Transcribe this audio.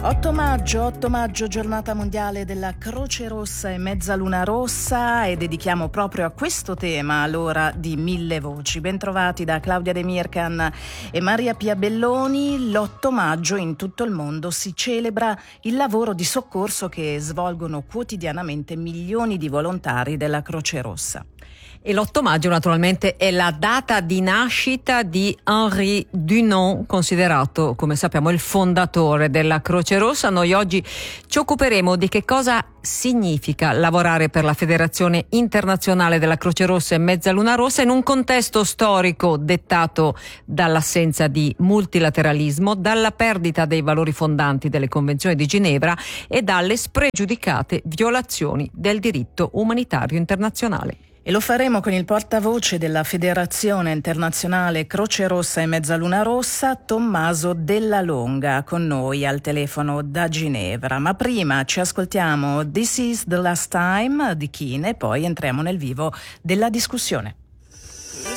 8 maggio, giornata mondiale della Croce Rossa e Mezzaluna Rossa, e dedichiamo proprio a questo tema l'ora di Mille Voci. Bentrovati da Claudia De Mircan e Maria Pia Belloni. L'8 maggio in tutto il mondo si celebra il lavoro di soccorso che svolgono quotidianamente milioni di volontari della Croce Rossa. E l'8 maggio naturalmente è la data di nascita di Henri Dunant, considerato, come sappiamo, il fondatore della Croce Rossa. Noi oggi ci occuperemo di che cosa significa lavorare per la Federazione Internazionale della Croce Rossa e Mezzaluna Rossa in un contesto storico dettato dall'assenza di multilateralismo, dalla perdita dei valori fondanti delle Convenzioni di Ginevra e dalle spregiudicate violazioni del diritto umanitario internazionale. E lo faremo con il portavoce della Federazione Internazionale Croce Rossa e Mezzaluna Rossa, Tommaso Della Longa, con noi al telefono da Ginevra. Ma prima ci ascoltiamo This is the Last Time di Keane e poi entriamo nel vivo della discussione.